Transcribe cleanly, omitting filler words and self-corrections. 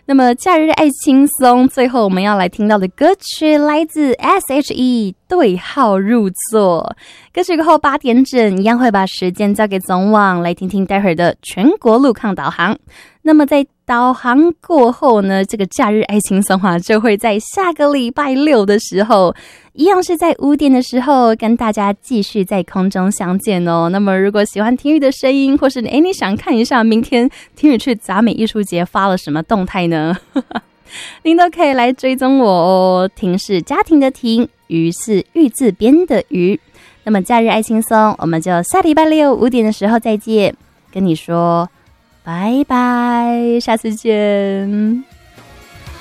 那么假日爱轻松，最后我们要来听到的歌曲来自 SHE 对号入座。歌曲过后8点整，一样会把时间交给总网，来听听待会儿的全国路况导航。那么在导航过后呢，这个假日爱轻松就会在下个礼拜六的时候，一样是在5点的时候跟大家继续在空中相见哦。那么如果喜欢听雨的声音，或是你想看一下明天听雨去杂美艺术节发了什么动态呢？您都可以来追踪我哦。婷是家庭的婷，鱼是玉字边的鱼。那么假日爱轻松，我们就下礼拜六5点的时候再见，跟你说拜拜，下次见。